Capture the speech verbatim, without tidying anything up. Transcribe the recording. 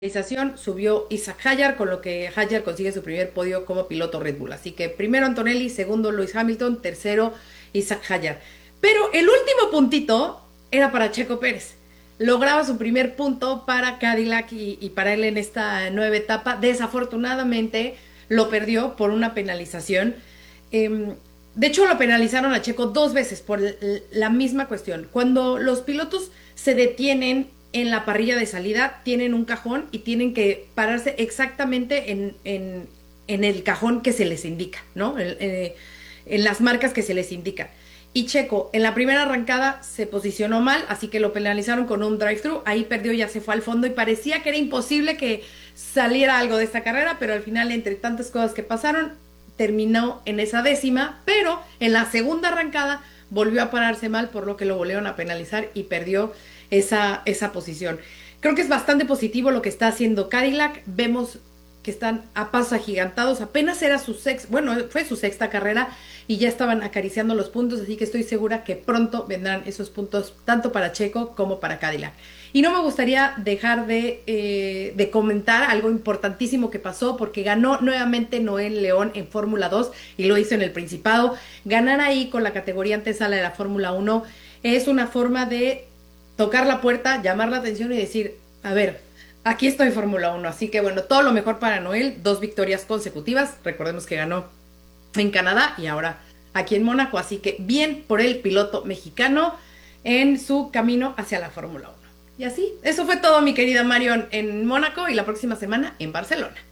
Penalización subió Isaac Hadjar, con lo que Hadjar consigue su primer podio como piloto Red Bull. Así que primero Antonelli, segundo Lewis Hamilton, tercero Isaac Hadjar. Pero el último puntito era para Checo Pérez. Lograba su primer punto para Cadillac y, y para él en esta nueva etapa. Desafortunadamente lo perdió por una penalización. Eh, de hecho, lo penalizaron a Checo dos veces por la misma cuestión. Cuando los pilotos se detienen en la parrilla de salida, tienen un cajón y tienen que pararse exactamente en, en, en el cajón que se les indica, ¿no? En, eh, en las marcas que se les indica. Y Checo, en la primera arrancada se posicionó mal, así que lo penalizaron con un drive-thru. Ahí perdió, ya se fue al fondo y parecía que era imposible que saliera algo de esta carrera, pero al final, entre tantas cosas que pasaron, terminó en esa décima, pero en la segunda arrancada volvió a pararse mal, por lo que lo volvieron a penalizar y perdió esa, esa posición. Creo que es bastante positivo lo que está haciendo Cadillac. Vemos que están a pasos agigantados. Apenas era su sexta, bueno, fue su sexta carrera y ya estaban acariciando los puntos, así que estoy segura que pronto vendrán esos puntos tanto para Checo como para Cadillac. Y no me gustaría dejar de, eh, de comentar algo importantísimo que pasó, porque ganó nuevamente Noel León en Fórmula dos y lo hizo en el Principado. Ganar ahí con la categoría antesala de la Fórmula uno es una forma de tocar la puerta, llamar la atención y decir, a ver, aquí estoy Fórmula uno. Así que bueno, todo lo mejor para Noel, dos victorias consecutivas. Recordemos que ganó en Canadá y ahora aquí en Mónaco. Así que bien por el piloto mexicano en su camino hacia la Fórmula uno. Y así, eso fue todo, mi querida Marion, en Mónaco y la próxima semana en Barcelona.